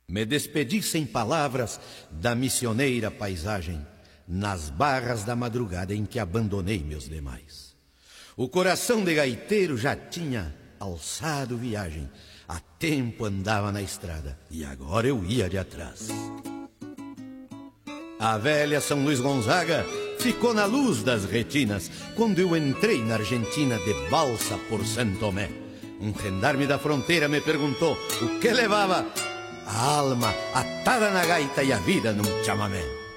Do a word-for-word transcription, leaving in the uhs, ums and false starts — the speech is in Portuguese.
Me despedi sem palavras da missioneira paisagem, nas barras da madrugada em que abandonei meus demais. O coração de gaiteiro já tinha alçado viagem, há tempo andava na estrada e agora eu ia de atrás. A velha São Luís Gonzaga ficou na luz das retinas quando eu entrei na Argentina de balsa por Santo Tomé. Um gendarme da fronteira me perguntou o que levava: a alma atada na gaita e a vida num chamamé.